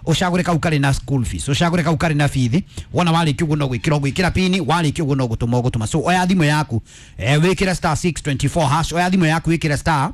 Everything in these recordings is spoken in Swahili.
ushagure kaukari na school fees ushagure kaukari na fees wona wali kiugo no gwikira pini wali kiugo no gutuma so oya thimu yaku wikira star 624 hash oya thimu yaku wikira star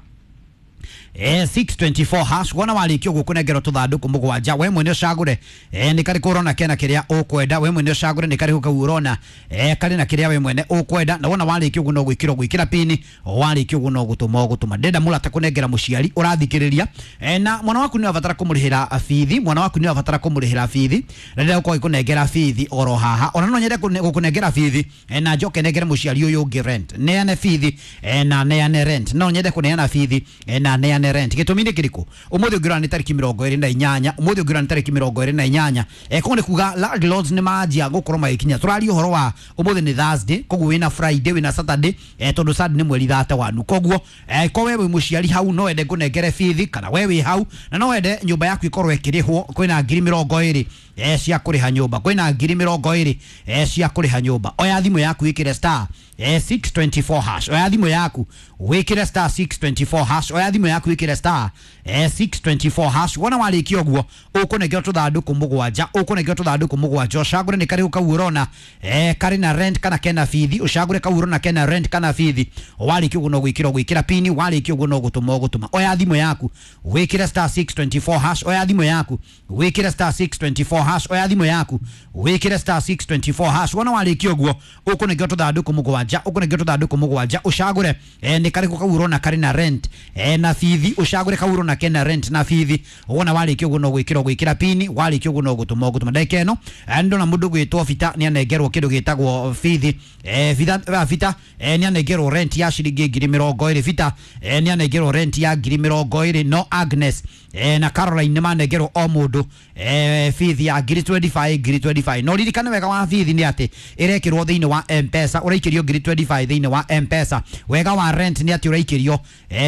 624 hash wona walikio gukunegero tuthanduku mugwanja we mwene ucagure ni kari kurona kena kiria ukwenda we mwene ucagure ni kari huka urona kari na kiria we mwene ukwenda na wona walikio guno gwikira pini walikio guno gutuma ndenda mulata kunegera muciari urathikiriria na mwana waku ni avatara kumurihira fithi mwana waku ni avatara kumurihira fithi ndenda uko ikunegera fithi oro haha ona no nyende kunegera fithi na njoke negera muciari uyu ungi rent neane fithi na neane rent no nyende kuneana fithi na neane rent gituminde kiriko umuthi ugira ni tariki 28 umuthi ugira ni tariki 28 kone kuga landlords ni majia gukoroma ikinya turari uhoro wa umuthi ni Thursday koguo wina Friday wina Saturday tondu Saturday ni mweri 31 koguo ko wewe muciari hau no ende kunengere fithi kana wewe hau na no ende nyumba yaku ikorwe ikirihwo kwina 20 cia kuriha nyumba kwina 20 cia kuriha nyumba oya thimu yaku ikire star 624 hash oya thimu yaku wikire star 624 hash oya thimu yaku wikire star 624 hash wona walikio guo ukunegera tuthanduku mugwanja ucagure ni kari ukawurona kari na rent kana kena fithi ucagure kawurona kena rent kana fithi walikio guno gwikira pini walikio guno gutuma oya thimu yaku wikire star 624 hash oya thimu yaku wikire star 624 hash oya thimu yaku wikire star 624 hash wona walikio guo ukunegera tuthanduku mugwanja ucagure ni kari ukawurona kari na rent na fithi ucagure kawurona kena rent na fithi wona walikio guno gwikira pini walikio guno gutuma ndekeno ndo na mundu gwitwo Vita ni anegerwo kindu gitagwo fithi Vita ni anegerwo rent ya shilingi 20 Vita ni anegerwo rent ya 20 no Agnes na Caroline ni manegerwo o mundu fithi ya 25 no ririkana wega wa fithi ni ati irekirwo thiini wa M-Pesa uraikirio 25 thiini wa M-Pesa wega wa rent ni ati uraikirio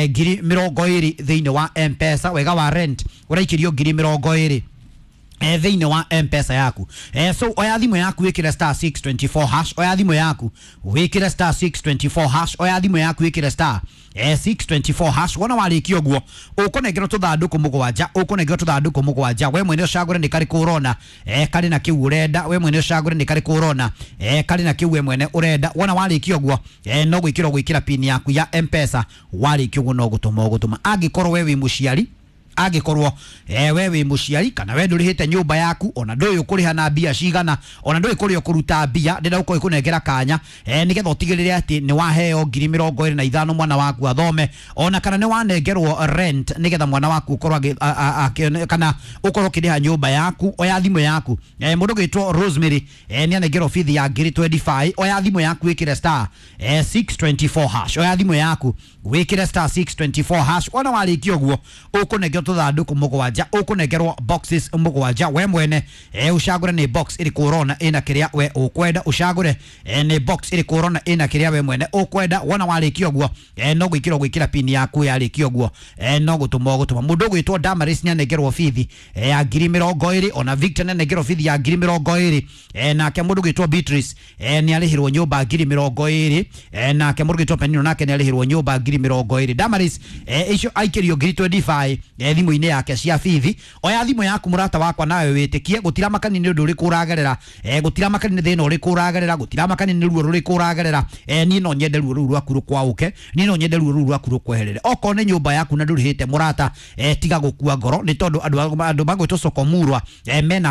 20 thiini wa M-Pesa wega wa rent uraikirio 20 thiini wa M-Pesa yaku so oya thimu yaku wikire star 624 hash oya thimu yaku wikire star 624 hash oya thimu yaku wikire star 624 hash wona walikio guo ukunegera tuthanduku mugwanja we mwene ucagure ni kari kurona kari na kiu urenda we mwene ucagure ni kari kurona kari na kiu we mwene urenda wona walikio guo no gwikira pini yaku ya M-Pesa walikio guo no gutuma angikorwo wewe muciari agikorwo wewe muciari kana we ndurihite nyumba yaku ona nduyu kuriha na bia cigana ona nduyu kurio kuruta bia ndenda uko ikunengera kanya nigetha utigirire ati ni waheo 25 mwana waku athome ona kana ni wanengerwo rent nigetha mwana waku ukorwa kana ukorwo kiriha nyumba yaku oya thimu yaku mundu gwitwo Rosemary ni anengerwo fithi ya 25 oya thimu yaku wikire star 624 hash oya thimu yaku wikire star 624 hash ona walikio guo ukunengera tuthanduku mugwanja ukunegerwo boxes mugwanja we mwene ucagure ni box iri kurona ina kiria we ukwenda ucagure ni box iri kurona ina kiria we mwene ukwenda wona walikio guo no gwikira pini yaku yalikio guo no gutuma mundu gwitwo Damaris ni anegerwo fithi ya 20 ona Victor ni anegerwo fithi ya 20 na ke mundu gwitwo Beatrice ni alihirwo nyumba 20 na ke mundu gwitwo Penino nake ni alihirwo nyumba 20 Damaris icio aikirio 25 thimu-ini yake cia fithi oya thimu yaku murata wakwa nawe witikie gutira makani ni undu uri kuragerera gutira makani ni thina uri kuragerera gutira makani ni ruo ruri kuragerera ni no nyende ruo rwaku rukwauke ni no nyende ruo rwaku rukweherere oko ni nyumba yaku na ndurihite murata tiga gukua ngoro ni tondu andu magwitwo Sokomurwa mena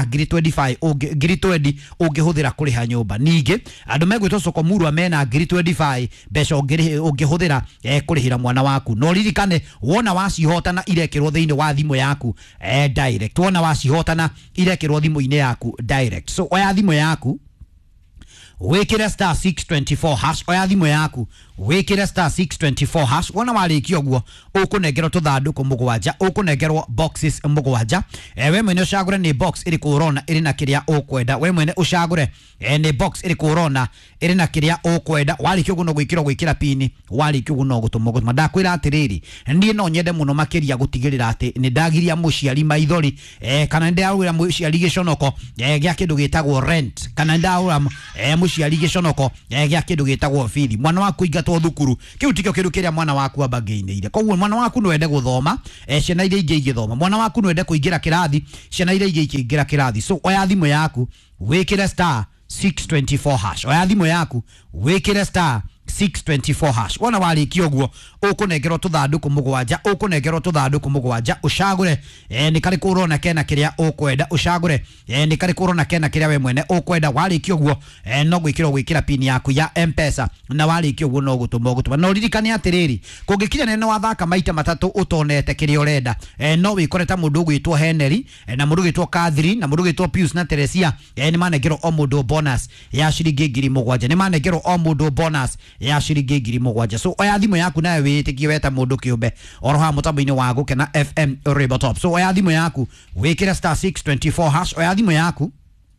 20 ungihuthira kuriha nyumba ningi andu megwitwo Sokomurwa mena 20 mbeca ungihuthira kurihira mwana waku no ririkane wona wacihotana irekirwo thiini wa thimu yaku direct wona wacihotana irekirwo thimu-ini yaku direct so oya thimu yaku wikire star 624 hash oya thimu yaku wikire star 624 hash wona walikio guo ukunegerwo tuthanduku mugwanja ukunegerwo boxes mugwanja we mwene ucagure ni box iri kurona iri na kiria ukwenda we mwene ucagure ni box iri kurona iri na kiria ukwenda walikio guo no gwikira pini walikio guo no gutuma ndakwira atiriri ndie no nyende muno makiria gutigirira ati ni ndagiria muciari maithori kana ndawira muciari giconoko gia kindu gitagwo rent kana ndawira muciari giconoko gya kindu gitagwo bithi mwana waku ingatwo thukuru kiu tikio kindu kiria mwana waku ambangeiniire koguo mwana waku no ende guthoma ciana iria ingi igithoma mwana waku no ende kuingira kirathi ciana iria ingi ikingira kirathi so oya thimu yaku wikire star 624 hash oya thimu yaku wikire star 624 hash wona warikio guo ukunengerwo tuthanduku mugwanja ukunengerwo tuthanduku mugwanja ucagure ni kari kurona kena kiria ukwenda ucagure ni kari kurona kena kiria we mwene ukwenda warikio guo no gwikira pin yaku ya M-Pesa na warikio guo no gutuma no ririkane atiriri kungikinya nene wathaka maita matatu utonete kiria urenda no wikoreta mundu gwitwo Henry na mundu gwitwo Catherine na mundu gwitwo Pius na Teresia ni manengerwo o mundu bonus ya ciringi 7,000 ni manengerwo o mundu bonus ya ciringi 7,000 so oya thimu yaku nawe witikie weta mundu kiumbe oroha mutambo-ini wa gukena FM Ribble Top so oya thimu yaku wikira star 624 hash oya thimu yaku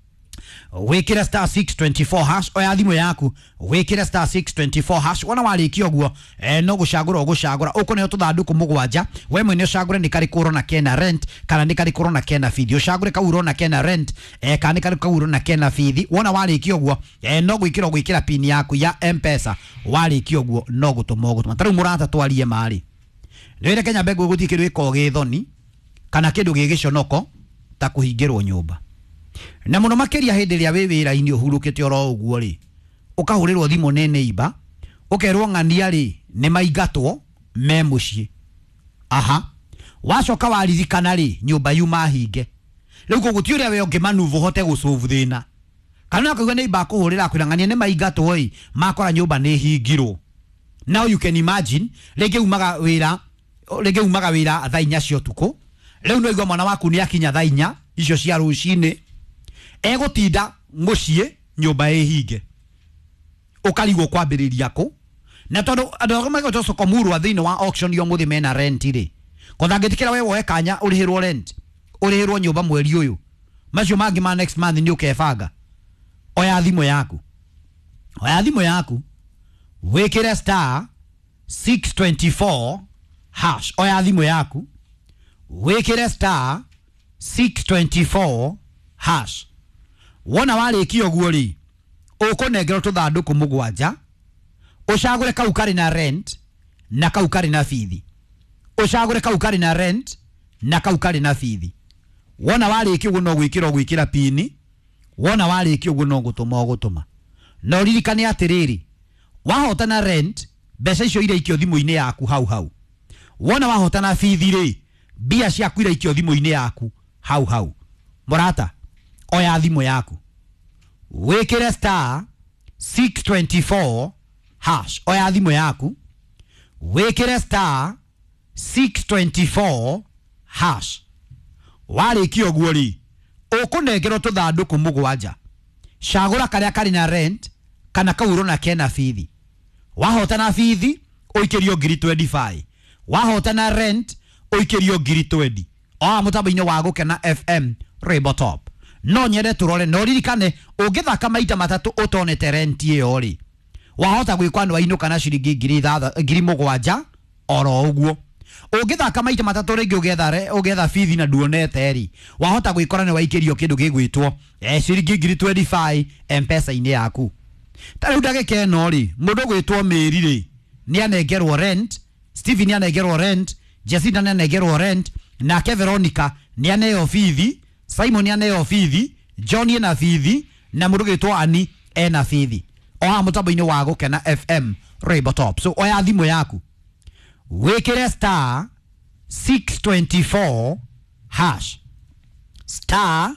wikira star 624 hash oya thimu yaku wikira star 624 hash wana warikio guo no gucagura uko tuthanduku mugwanja we mwene ucagure ni kari kurona kena rent kana ni kari kurona kena fithi ucagure ka urona kena rent kana ni kari ka urona kena fithi wana warikio guo no gwikira pin yaku ya M-Pesa warikio guo no gutuma taru murata twarie mari nire Kenya mbegu guthi kindu iko githoni kana kindu gigiconoko ta kuhingirwo nyumba na muno makeria hindi ria we wira-ini uhurukite oro uguo ri ukahurirwo thimu ne neighbor ukerwo ng'ania ri ni maingatwo me mucii aha wacoka waririkana ri nyumba yuma hinge riu guguti uria we ungimanuvu hote gusolve thina kana akaigua neighbor akuhurira kwira ng'ania ni maingatwo ri makora nyumba ni hingirwo now you can imagine rege umaga wira thaa 4 cia utuku riu no igwa mwana waku ni akinya thaa 4 icio cia rucini egutinda mucii nyumba ihinge ukarigwo kwambiriria ku na tondu andu magotwo soko murwa thini wa auction yo muthi mena rent ri kothangitikira we woe kanya urihirwo rent urihirwo nyumba mweri uyu macio mangi ma next month ni ukebanga oya thimu yaku wikire star 624 hash oya thimu yaku wikire star 624 hash wona warikio guo ri ukunengerwo tuthanduku mugwanja ucagure kau kari na rent na kau kari na fithi ucagure kau kari na rent na kau kari na fithi wona warikio guo no gwikira pini wona warikio guo no gutuma no ririkane atiriri wahotana rent mbeca icio ire ikio thimu-ini yaku hau wona wahotana fithi ri bia ciaku ire ikio thimu-ini yaku hau murata oya thimu yaku wikire star 624 hash oya thimu yaku wikire star 624 hash warikio guo ri ukunengerwo tuthanduku mugwanja cagura karia kari na rent kana kauro na kena fithi wahotana fithi uikirio 25 wahotana rent uikirio 20 mutambo-ini wa gukena FM Ribble Top no nyende turore no ririkane ungithaka maita matatu utonete rent iyo ri wahota gwikwandu wainuka na ciringi 7,000 oro uguo ungithaka maita matatu ringi ugetha fithi na duonete ri wahota gwikora ni waikirio kindu gigwitwo ciringi 25 M-Pesa-ini yaku tariu ndagike no ri mundu gwitwo Meri ri ni anengerwo rent Steve ni anengerwo rent Jacinda ni anengerwo rent na Veronica ni aneyo fithi Simon ni aneyo fithi John ena fithi na mundu gwitwo Ani ena fithi oha mutambo-ini wa gukena FM Ribble Top so oya thimu yaku wikire star 624 hash star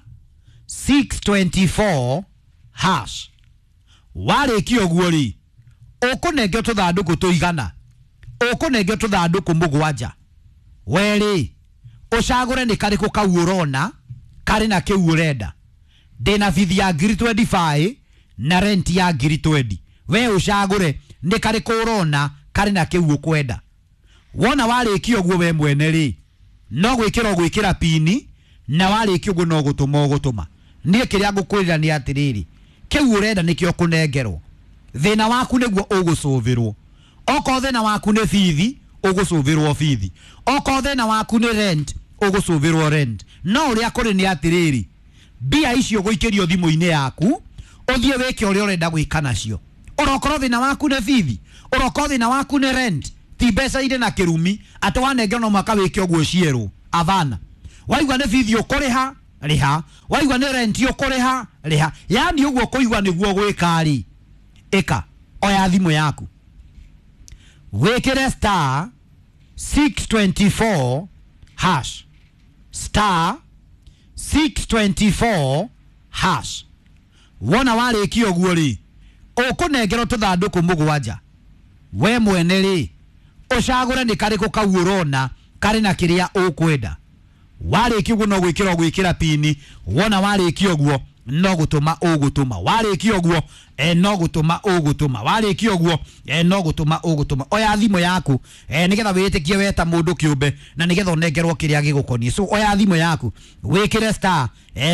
624 hash warikio guo ri ukunengio tuthanduku tuigana ukunengio tuthanduku mugwanja weri ucagure ni kariku kau urona kari na kiu urenda ndina fithi ya 25 na rent ya 20 we ucagure ni kariku urona kari na kiu ukwenda wona warikio guo we mwene ri no gwikira pini na warikio guo no gutuma nie kiria ngukwirira ni atiriri kiu urenda nikio kunengerwo thina waku niguo ugucuvirwo oko thina waku ni fithi ugucuvirwo fithi oko thina waku ni rent ugucuvirwo rent no uria kuri ni atiriri bia icio guikirio thimu-ini yaku uthie weke uria urenda gwika nacio urokorwo thina waku ne bithi urokorwo thina waku ne rent ti mbeca ire na kirumi ati wanengera no mwaka weke ogwo cierwo avana waigwa ne bithi ukuriha riha waigwa ne rent ukuriha riha yani ugwo kuigwa niguo gwika ri eka oya thimu yaku wekere star 624 hash star 624 hash wona wariki ogwo ri ukunengero tuthanduku mugwanja we mwene ri ucagure ni kariku kau urona kari na kiria ukwenda wariki ogwo no gwikira pini wona wariki ogwo no gutuma ugutuma wariki ogwo no gutuma ugutuma wariki ogwo no gutuma ugutuma oya thimu yaku nigetha witikie weta mundu kiumbe na nigetha unengerwo kiria gigukoni so oya thimu yaku wikire star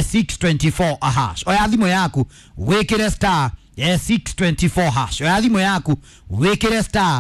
624 hash oya thimu yaku wikire star 624 hash oya thimu yaku wikire star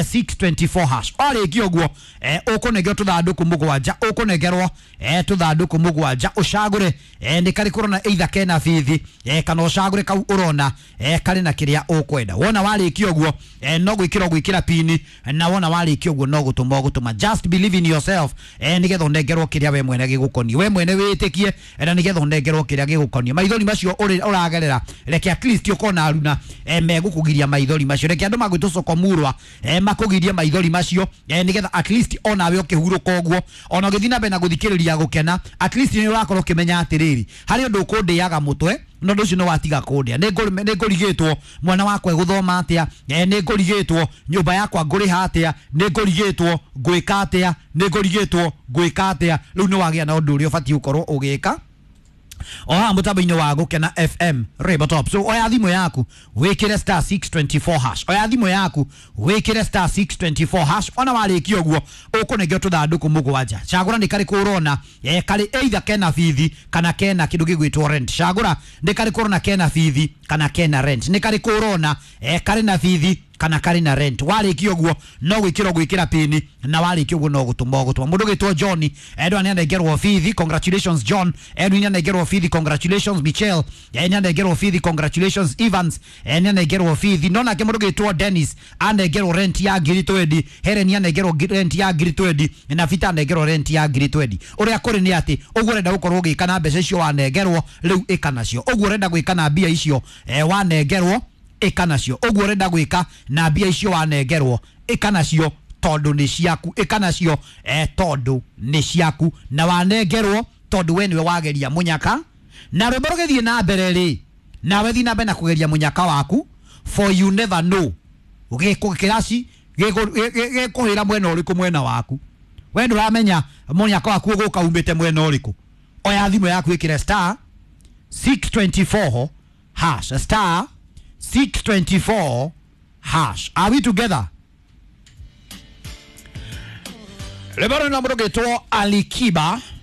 624 hash ariki ogwo ukunengerwo tuthanduku mugwanja ukunengerwo tuthanduku mugwanja ucagure ni kari kurona either kena bithi kana ucagure kau urona kari na kiria ukwenda wona wariki ogwo no gwikira pini na wona wariki ogwo no gutuma just believe in yourself nigetha unengerwo kiria we mwene gigukoni we mwene witikie na nigetha unengerwo kiria gigukoni maithori macio uragerera reke at least ukona aruna megukugiria maithori macio reke andu magwitucokomurwa makugirie maithori macio nigetha at least ona we ukihuruka ogwo ona githina bena guthikiriria gukena at least ni urakorwo kimenya atiriri hari undu ukundiaga mutwe no nducio no watiga kundia ni ngurigitwo mwana wakwa guthoma atia ni ngurigitwo nyumba yakwa nguriha atia ni ngurigitwo gwika atia ni ngurigitwo gwika atia riu ni wagia na undu uri ubati ukorwo ugika oha mutambo-ini wa gukena FM Reba Top so oya thimu yaku wikire star 624 hash oya thimu yaku wikire star 624 hash ona wariki ogwo ukunengera tuthanduku mugwanja cagura ni kari kurona kari either kena bithi kana kena kindu gigwitwo rent cagura ni kari kurona kena bithi kana kena rent ni kari kurona kari na bithi kana kari na rent wariki ogwo no gwikira pini na wariki ogwo no gutuma mundu gitwo John endo ani anengerwo bithi congratulations John endo ani anengerwo bithi congratulations Michelle ani anengerwo bithi congratulations Evans ani anengerwo bithi nona ke mundu gitwo Dennis anengerwo rent ya Gritwedi Helen anengerwo rent ya Gritwedi na Vita anengerwo rent ya Gritwedi uria kuri ni ati ogwo renda gukorwo gikana mbeca icio wanengerwo riu ikanacio ogwo renda gwikana mbia icio wanengerwo ikanacio ogwo renda gwika na mbia icio wanengerwo ikanacio tondu ni ciaku ikanacio tondu ni ciaku na wanengerwo tondu we niwe wageria munyaka na rwimbo rugithie na mbere ri nawe thi na mbere na kugeria munyaka waku for you never know ugikukiraci gikuhira mwena uriku mwena waku we nduramenya munyaka waku uguka umbite mwena uriku oya thimu yaku ikire star 624 hash star 624 hash are we together Lebaro na mrogetwo Alikiba